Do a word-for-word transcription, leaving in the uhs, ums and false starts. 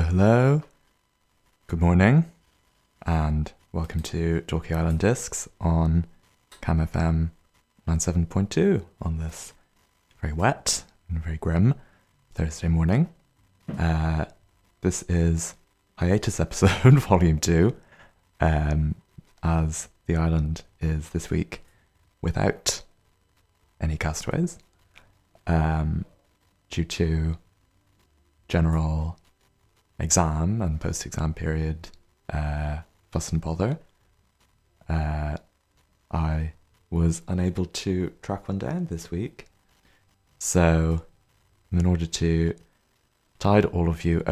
hello, good morning, and welcome to Torquay Island Discs on Cam F M ninety-seven point two on this very wet and very grim Thursday morning. Uh, this is hiatus episode volume two, um, as the island is this week without any castaways, um, due to general exam and post-exam period uh, fuss and bother. Uh, I was unable to track one down this week, so in order to tide all of you